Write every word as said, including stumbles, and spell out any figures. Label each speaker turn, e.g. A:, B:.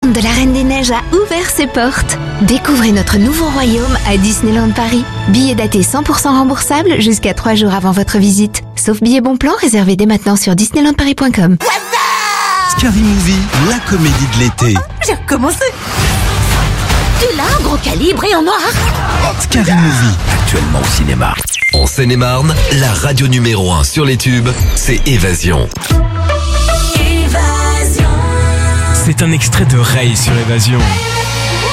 A: de la Reine des Neiges a ouvert ses portes. Découvrez notre nouveau royaume à Disneyland Paris. Billets datés cent pour cent remboursables jusqu'à trois jours avant votre visite. Sauf billets bon plan réservés dès maintenant sur disneyland paris point com.
B: Scary Movie, la comédie de l'été.
C: J'ai recommencé. Tu l'as, gros calibre et en noir.
B: Scary Movie, actuellement au cinéma.
D: En Seine-et-Marne, la radio numéro un sur les tubes, c'est Évasion.
E: C'est un extrait de Ray sur Évasion.